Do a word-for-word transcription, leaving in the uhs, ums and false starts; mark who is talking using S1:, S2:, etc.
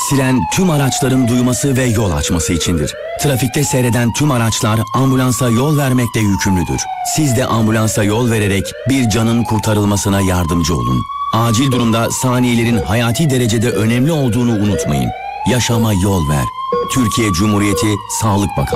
S1: Siren tüm araçların duyması ve yol açması içindir. Trafikte seyreden tüm araçlar ambulansa yol vermekle yükümlüdür. Siz de ambulansa yol vererek bir canın kurtarılmasına yardımcı olun. Acil durumda saniyelerin hayati derecede önemli olduğunu unutmayın. Yaşama yol ver. Türkiye Cumhuriyeti Sağlık Bakanlığı.